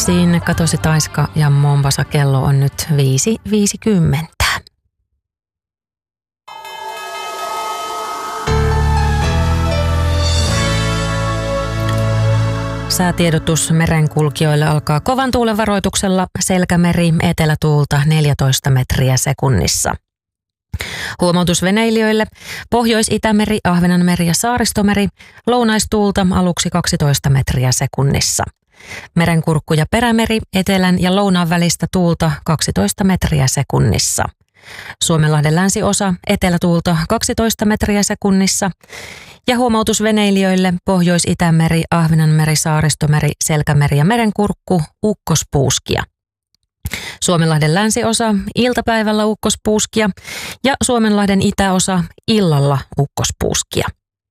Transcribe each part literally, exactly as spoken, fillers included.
uutisiin katosi Taiska ja Mombasa. Kello on nyt viisi viisikymmentä. Säätiedotus merenkulkijoille alkaa kovan tuulen varoituksella. Selkämeri, etelätuulta neljätoista metriä sekunnissa. Huomautus veneilijöille: Pohjois-Itämeri, Ahvenanmeri ja Saaristomeri, lounaistuulta aluksi kaksitoista metriä sekunnissa. Merenkurkku ja Perämeri, etelän ja lounaan välistä tuulta kaksitoista metriä sekunnissa. Suomenlahden länsiosa, etelätuulta kaksitoista metriä sekunnissa. Ja huomautus veneilijöille: Pohjois-Itämeri, Ahvenanmeri, Saaristomeri, Selkämeri ja Merenkurkku, ukkospuuskia. Suomenlahden länsiosa, iltapäivällä ukkospuuskia ja Suomenlahden itäosa, illalla ukkospuuskia.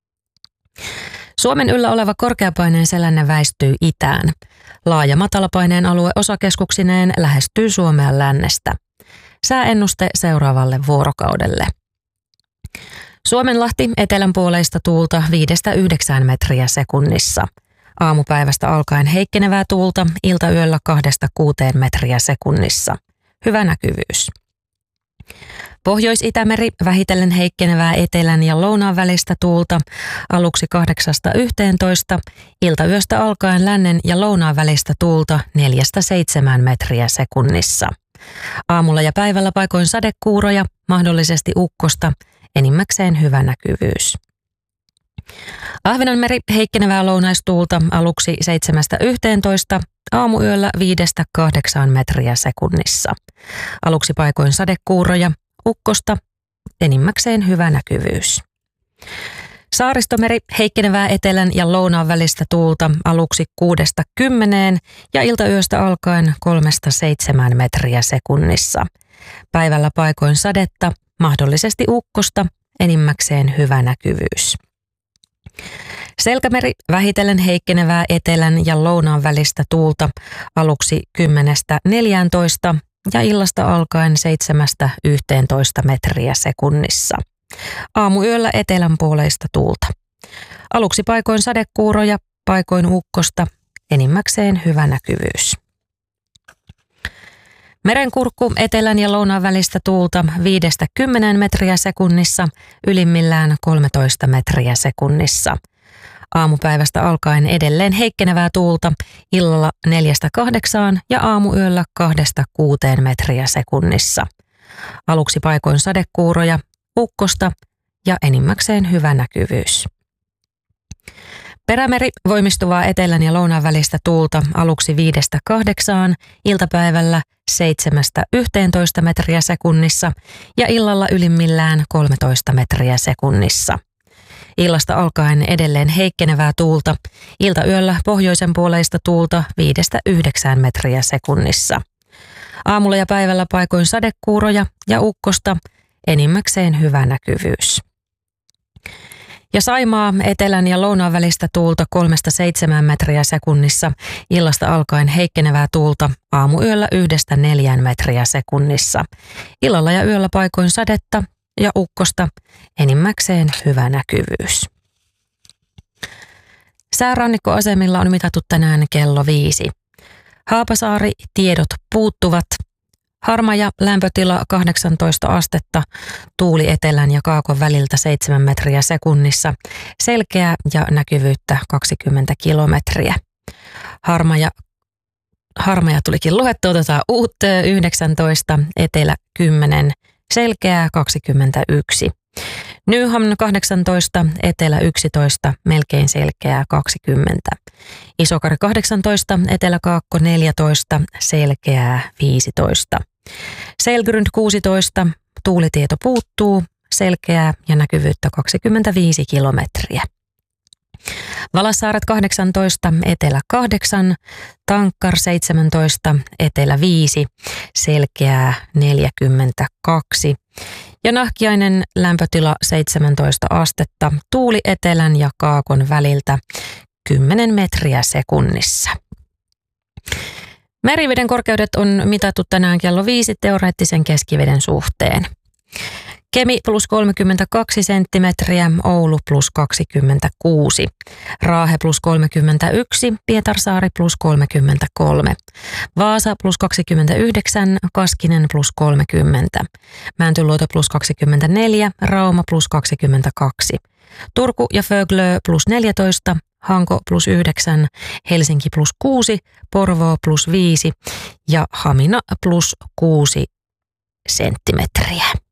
Suomen yllä oleva korkeapaineen selänne väistyy itään. Laaja matalapaineen alue osakeskuksineen lähestyy Suomea lännestä. Sääennuste seuraavalle vuorokaudelle. Suomenlahti, etelänpuoleista tuulta viidestä yhdeksään metriä sekunnissa. Aamupäivästä alkaen heikkenevää tuulta, iltayöllä kahdesta kuuteen metriä sekunnissa. Hyvä näkyvyys. Pohjois-Itämeri, vähitellen heikkenevää etelän ja lounaan välistä tuulta, aluksi kahdeksasta yhteentoista, iltayöstä alkaen lännen ja lounaan välistä tuulta neljästä seitsemään metriä sekunnissa. Aamulla ja päivällä paikoin sadekuuroja, mahdollisesti ukkosta, enimmäkseen hyvä näkyvyys. Ahvenanmeri, heikkenevää lounaistuulta, aluksi seitsemästä yhteentoista, aamuyöllä viidestä kahdeksaan metriä sekunnissa. Aluksi paikoin sadekuuroja, ukkosta, enimmäkseen hyvä näkyvyys. Saaristomeri, heikkenevää etelän ja lounaan välistä tuulta, aluksi kuudesta kymmeneen ja iltayöstä alkaen kolmesta seitsemään metriä sekunnissa. Päivällä paikoin sadetta, mahdollisesti ukkosta, enimmäkseen hyvä näkyvyys. Selkämeri, vähitellen heikkenevää etelän ja lounaan välistä tuulta, aluksi kymmenestä neljääntoista ja illasta alkaen seitsemästä yhteentoista metriä sekunnissa. Aamuyöllä etelänpuoleista tuulta. Aluksi paikoin sadekuuroja, paikoin ukkosta, enimmäkseen hyvä näkyvyys. Merenkurkku, etelän ja lounaan välistä tuulta viidestä kymmeneen metriä sekunnissa, ylimmillään kolmetoista metriä sekunnissa. Aamupäivästä alkaen edelleen heikkenevää tuulta, illalla neljästä kahdeksaan ja aamuyöllä kahdesta kuuteen metriä sekunnissa. Aluksi paikoin sadekuuroja, ukkosta ja enimmäkseen hyvä näkyvyys. Perämeri, voimistuvaa etelän ja lounaan välistä tuulta, aluksi viidestä kahdeksaan, iltapäivällä seitsemästä yhteentoista metriä sekunnissa ja illalla ylimmillään kolmetoista metriä sekunnissa. Illasta alkaen edelleen heikkenevää tuulta, iltayöllä pohjoisen puoleista tuulta viidestä yhdeksään metriä sekunnissa. Aamulla ja päivällä paikoin sadekuuroja ja ukkosta, enimmäkseen hyvä näkyvyys. Ja Saimaa, etelän ja lounaan välistä tuulta kolmesta seitsemään metriä sekunnissa, illasta alkaen heikkenevää tuulta, aamuyöllä yhdestä neljään metriä sekunnissa. Illalla ja yöllä paikoin sadetta ja ukkosta, enimmäkseen hyvä näkyvyys. Säärannikkoasemilla on mitattu tänään kello viisi. Haapasaari, tiedot puuttuvat. Harmaja, lämpötila kahdeksantoista astetta, tuuli etelän ja kaakon väliltä seitsemän metriä sekunnissa, selkeää ja näkyvyyttä kaksikymmentä kilometriä. Harmaja, harmaja tulikin luettu, otetaan uutta yhdeksäntoista, etelä kymmenen, selkeää kaksikymmentäyksi. Nyham kahdeksantoista, etelä yksitoista, melkein selkeää kaksikymmentä. Isokari kahdeksantoista, eteläkaakko neljätoista, selkeää viisitoista. Selgrund kuusitoista, tuulitieto puuttuu, selkeää ja näkyvyyttä kaksikymmentäviisi kilometriä. Valassaaret kahdeksantoista, etelä kahdeksan, Tankkar seitsemäntoista, etelä viisi, selkeää neljäkymmentäkaksi. Ja Nahkiainen, lämpötila seitsemäntoista astetta, tuuli etelän ja kaakon väliltä kymmenen metriä sekunnissa. Meriveden korkeudet on mitattu tänään kello viisi teoreettisen keskiveden suhteen. Kemi plus kolmekymmentäkaksi senttimetriä, Oulu plus kaksikymmentäkuusi, Raahe plus kolmekymmentäyksi, Pietarsaari plus kolmekymmentäkolme, Vaasa plus kaksikymmentäyhdeksän, Kaskinen plus kolmekymmentä, Mäntyluoto plus kaksikymmentäneljä, Rauma plus kaksikymmentäkaksi, Turku ja Föglö plus neljätoista, Hanko plus yhdeksän, Helsinki plus kuusi, Porvoo plus viisi ja Hamina plus kuusi senttimetriä.